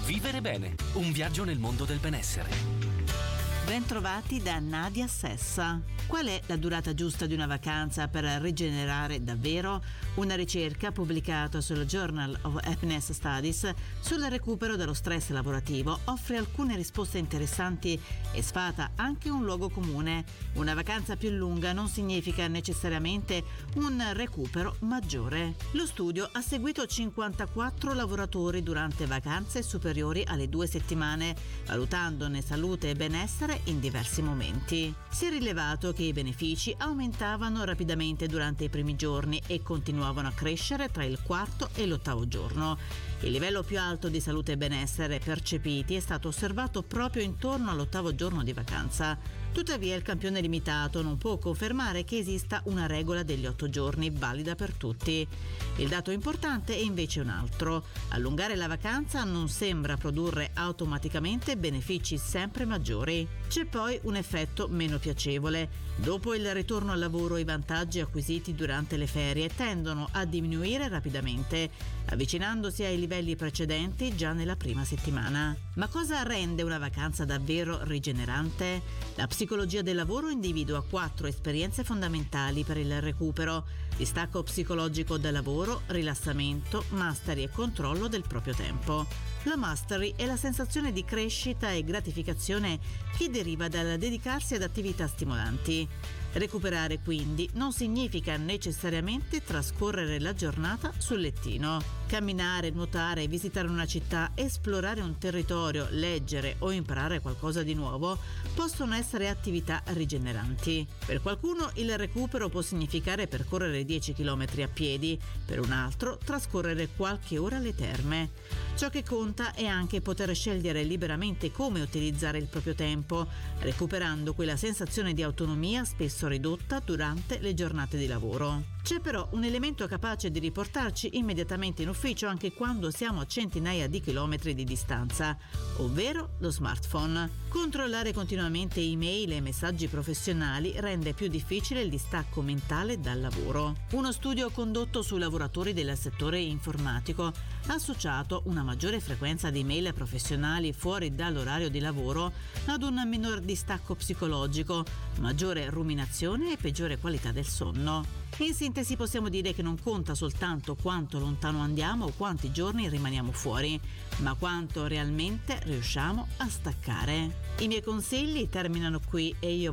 Vivere bene, un viaggio nel mondo del benessere. Bentrovati da Nadia Sessa. Qual è la durata giusta di una vacanza per rigenerare davvero? Una ricerca pubblicata sul Journal of Happiness Studies sul recupero dallo stress lavorativo offre alcune risposte interessanti e sfata anche un luogo comune. Una vacanza più lunga non significa necessariamente un recupero maggiore. Lo studio ha seguito 54 lavoratori durante vacanze superiori alle 2 settimane, valutandone salute e benessere in diversi momenti. Si è rilevato che i benefici aumentavano rapidamente durante i primi giorni e continuavano a crescere tra il quarto e l'8° giorno. Il livello più alto di salute e benessere percepiti è stato osservato proprio intorno all'8° giorno di vacanza. Tuttavia il campione limitato non può confermare che esista una regola degli 8 giorni valida per tutti. Il dato importante è invece un altro. Allungare la vacanza non sembra produrre automaticamente benefici sempre maggiori. C'è poi un effetto meno piacevole. Dopo il ritorno al lavoro, i vantaggi acquisiti durante le ferie tendono a diminuire rapidamente, avvicinandosi ai livelli precedenti già nella prima settimana. Ma cosa rende una vacanza davvero rigenerante? La psicologia del lavoro individua 4 esperienze fondamentali per il recupero: distacco psicologico dal lavoro, rilassamento, mastery e controllo del proprio tempo. La mastery è la sensazione di crescita e gratificazione che deriva dal dedicarsi ad attività stimolanti. Recuperare quindi non significa necessariamente trascorrere la giornata sul lettino. Camminare, nuotare, visitare una città, esplorare un territorio, leggere o imparare qualcosa di nuovo possono essere attività rigeneranti. Per qualcuno il recupero può significare percorrere 10 km a piedi, per un altro trascorrere qualche ora alle terme. Ciò che conta è anche poter scegliere liberamente come utilizzare il proprio tempo, recuperando quella sensazione di autonomia spesso ridotta durante le giornate di lavoro. C'è però un elemento capace di riportarci immediatamente in ufficio anche quando siamo a centinaia di chilometri di distanza, ovvero lo smartphone. Controllare continuamente email e messaggi professionali rende più difficile il distacco mentale dal lavoro. Uno studio condotto su lavoratori del settore informatico ha associato una maggiore frequenza di email professionali fuori dall'orario di lavoro ad un minor distacco psicologico, maggiore ruminazione e peggiore qualità del sonno. In sintesi possiamo dire che non conta soltanto quanto lontano andiamo o quanti giorni rimaniamo fuori, ma quanto realmente riusciamo a staccare. I miei consigli terminano qui e io